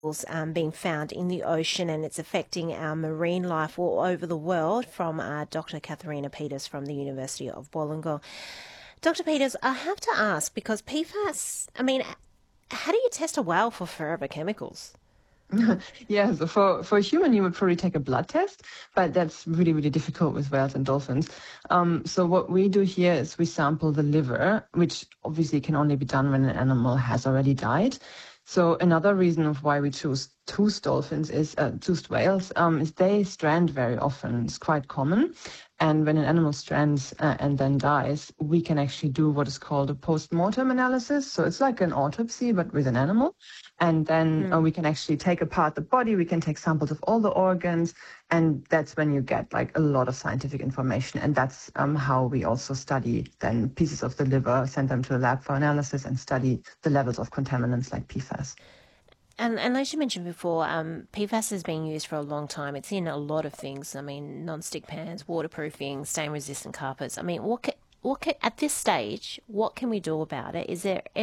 being found in the ocean, and it's affecting our marine life all over the world, from Dr. Katharina Peters from the University of Wollongong. Dr. Peters, I have to ask, because PFAS, I mean, how do you test a whale for forever chemicals? Yeah, so for a human, you would probably take a blood test, but that's really, really difficult with whales and dolphins. So what we do here is we sample the liver, which obviously can only be done when an animal has already died. So another reason of why we choose toothed dolphins toothed whales, is they strand very often. It's quite common. And when an animal strands and then dies, we can actually do what is called a post-mortem analysis. So it's like an autopsy, but with an animal. And then Mm. we can actually take apart the body, we can take samples of all the organs, and that's when you get like a lot of scientific information. And that's how we also study then pieces of the liver, send them to the lab for analysis, and study the levels of contaminants like PFAS. And as you mentioned before, PFAS has been used for a long time. It's in a lot of things. I mean, non-stick pans, waterproofing, stain-resistant carpets. I mean, at this stage, what can we do about it?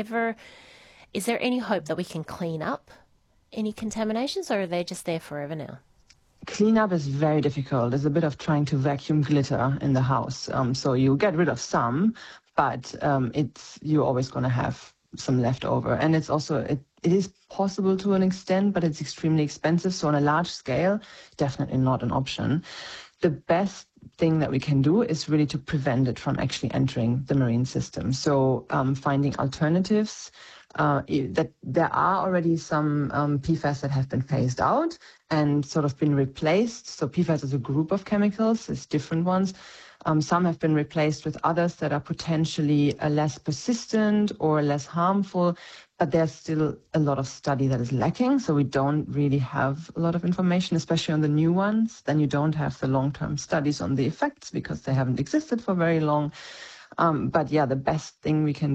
Is there any hope that we can clean up any contaminations, or are they just there forever now? Cleanup is very difficult. It's a bit of trying to vacuum glitter in the house. So you get rid of some, but you're always going to have some left over. And it's also it is possible to an extent, but it's extremely expensive. So on a large scale, definitely not an option. The best thing that we can do is really to prevent it from actually entering the marine system. So finding alternatives. That there are already some PFAS that have been phased out and sort of been replaced. So PFAS is a group of chemicals, there's different ones. Some have been replaced with others that are potentially less persistent or less harmful, but there's still a lot of study that is lacking. So we don't really have a lot of information, especially on the new ones. Then you don't have the long-term studies on the effects because they haven't existed for very long. But yeah, the best thing we can